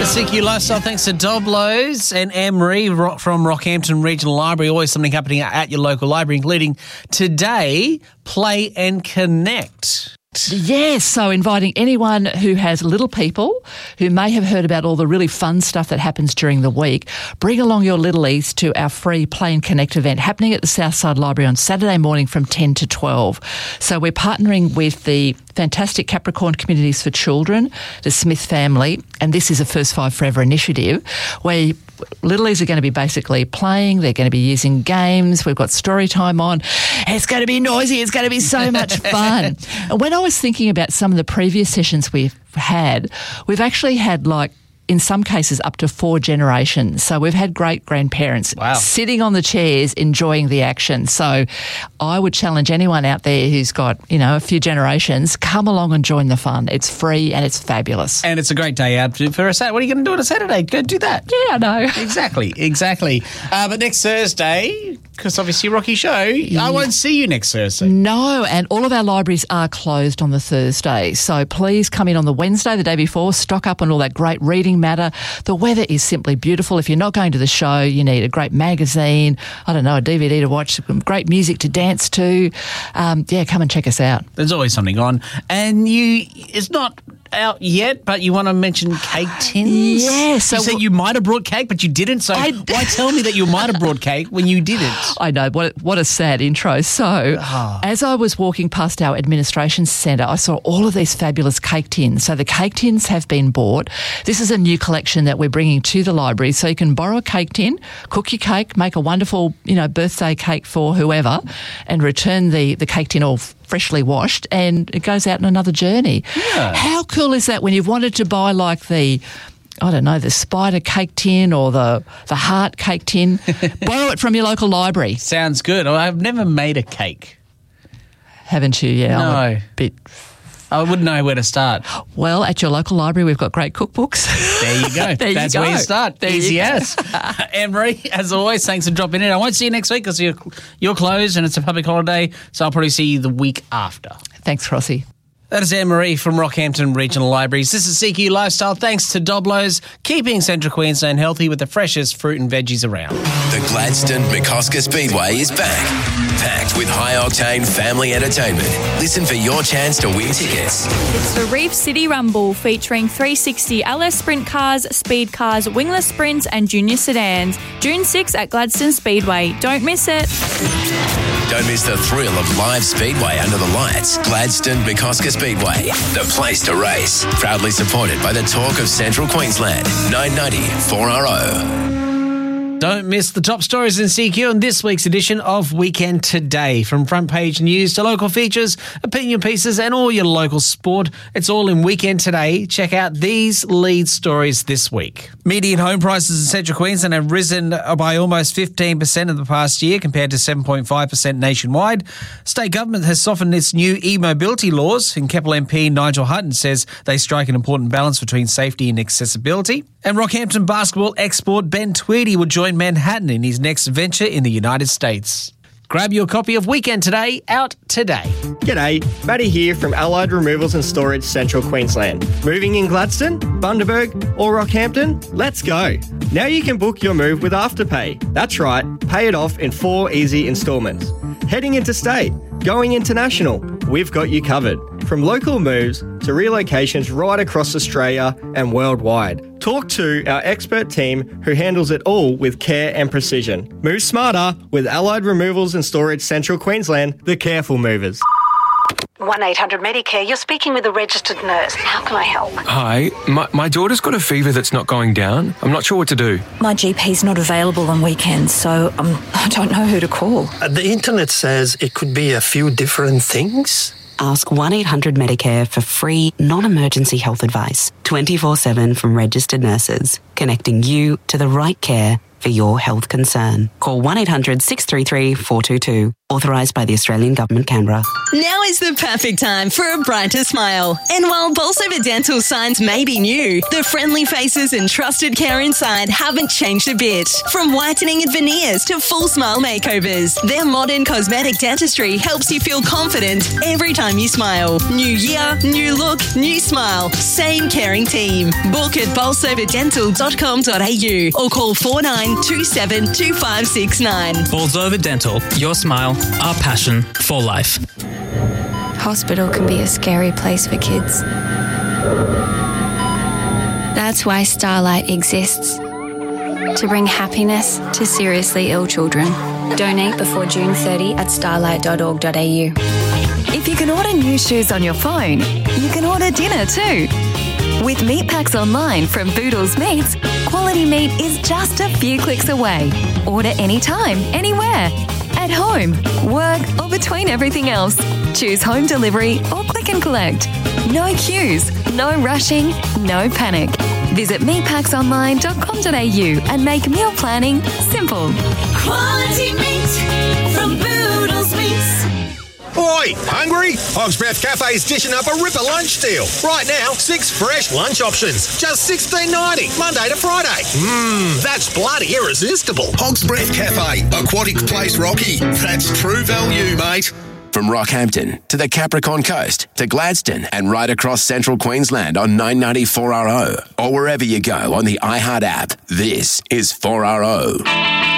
CQ Lifestyle, thanks to Doblos and Anne-Marie from Rockhampton Regional Library. Always something happening at your local library, including today, Play and Connect. Yes, so inviting anyone who has little people who may have heard about all the really fun stuff that happens during the week, bring along your littlies to our free Play and Connect event happening at the Southside Library on Saturday morning from 10 to 12. So we're partnering with the fantastic Capricorn Communities for Children, the Smith family, and this is a First Five Forever initiative where littlies are going to be basically playing, they're going to be using games, we've got story time on. It's going to be noisy, it's going to be so much fun. And when I was thinking about some of the previous sessions we've actually had in some cases up to 4 generations. So we've had great-grandparents sitting on the chairs enjoying the action. So I would challenge anyone out there who's got, a few generations, come along and join the fun. It's free and it's fabulous. And it's a great day out for a Saturday. What are you going to do on a Saturday? Go do that. Yeah, I know. Exactly. But next Thursday, because obviously Rocky Show, I won't see you next Thursday. No, and all of our libraries are closed on the Thursday. So please come in on the Wednesday, the day before, stock up on all that great reading matter. The weather is simply beautiful. If you're not going to the show, you need a great magazine, a DVD to watch, some great music to dance to. Come and check us out. There's always something on. And it's not out yet, but you want to mention cake tins? Yeah. So you said you might have brought cake, but you didn't. So why tell me that you might have brought cake when you didn't? I know. What a sad intro. So as I was walking past our administration centre, I saw all of these fabulous cake tins. So the cake tins have been bought. This is a new collection that we're bringing to the library. So you can borrow a cake tin, cook your cake, make a wonderful, birthday cake for whoever, and return the cake tin all freshly washed, and it goes out on another journey. Yeah. How cool is that when you've wanted to buy the spider cake tin or the heart cake tin? Borrow it from your local library. Sounds good. I've never made a cake. Haven't you? Yeah. No. I wouldn't know where to start. Well, at your local library, we've got great cookbooks. There you go. That's where you start. Easy as. Anne-Marie, as always, thanks for dropping in. I won't see you next week because you're closed and it's a public holiday, so I'll probably see you the week after. Thanks, Crossy. That is Anne-Marie from Rockhampton Regional Libraries. This is CQ Lifestyle, thanks to Doblos, keeping Central Queensland healthy with the freshest fruit and veggies around. The Gladstone McCosker Speedway is back, packed with high-octane family entertainment. Listen for your chance to win tickets. It's the Reef City Rumble, featuring 360 LS Sprint cars, speed cars, wingless sprints and junior sedans. June 6 at Gladstone Speedway. Don't miss it. Don't miss the thrill of live speedway under the lights. Gladstone McCosker Speedway, the place to race. Proudly supported by the Talk of Central Queensland, 990 4RO. Don't miss the top stories in CQ in this week's edition of Weekend Today. From front page news to local features, opinion pieces and all your local sport, it's all in Weekend Today. Check out these lead stories this week. Median home prices in Central Queensland have risen by almost 15% in the past year compared to 7.5% nationwide. State government has softened its new e-mobility laws, and Keppel MP Nigel Hutton says they strike an important balance between safety and accessibility. And Rockhampton basketball export Ben Tweedy will join Manhattan in his next venture in the United States. Grab your copy of Weekend Today out today. G'day, Matty here from Allied Removals and Storage Central Queensland. Moving in Gladstone, Bundaberg or Rockhampton? Let's go. Now you can book your move with Afterpay. That's right, pay it off in 4 easy instalments. Heading interstate, going international, we've got you covered. From local moves to relocations right across Australia and worldwide. Talk to our expert team who handles it all with care and precision. Move smarter with Allied Removals and Storage Central Queensland, the careful movers. 1-800-Medicare, you're speaking with a registered nurse. How can I help? Hi, my daughter's got a fever that's not going down. I'm not sure what to do. My GP's not available on weekends, so I don't know who to call. The internet says it could be a few different things. Ask 1-800-Medicare for free, non-emergency health advice, 24/7 from registered nurses, connecting you to the right care for your health concern. Call 1800 633 422. Authorised by the Australian Government, Canberra. Now is the perfect time for a brighter smile. And while Bolsover Dental signs may be new, the friendly faces and trusted care inside haven't changed a bit. From whitening and veneers to full smile makeovers, their modern cosmetic dentistry helps you feel confident every time you smile. New year, new look, new smile. Same caring team. Book at bolsoverdental.com.au or call 4927 2569. Bolsover Dental, your smile, our passion for life. Hospital can be a scary place for kids. That's why Starlight exists. To bring happiness to seriously ill children. Donate before June 30 at starlight.org.au. If you can order new shoes on your phone, you can order dinner too. With meat packs online from Boodles Meats, quality meat is just a few clicks away. Order anytime, anywhere. At home, work, or between everything else. Choose home delivery or click and collect. No queues, no rushing, no panic. Visit meatpacksonline.com.au and make meal planning simple. Quality meat from Boodles Meats. Oi, hungry? Hog's Breath Cafe's dishing up a ripper lunch deal. Right now, 6 fresh lunch options, just $16.90, Monday to Friday. That's bloody irresistible. Hog's Breath Cafe, Aquatic Place Rocky. That's true value, mate. From Rockhampton to the Capricorn Coast to Gladstone and right across central Queensland on 994RO or wherever you go on the iHeart app, this is 4RO.